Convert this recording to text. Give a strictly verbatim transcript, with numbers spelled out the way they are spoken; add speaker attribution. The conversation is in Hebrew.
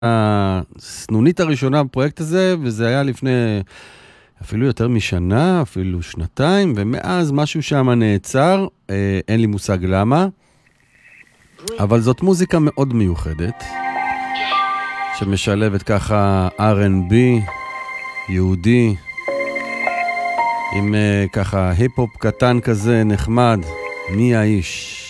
Speaker 1: הסנונית הראשונה בפרויקט הזה, וזה היה לפני אפילו יותר משנה, אפילו שנתיים, ומאז משהו שם נעצר, אין לי מושג למה, אבל זאת מוזיקה מאוד מיוחדת, שמשלבת ככה אר אנד בי, יהודי, עם ככה היפ-הופ קטן כזה נחמד, מי האיש?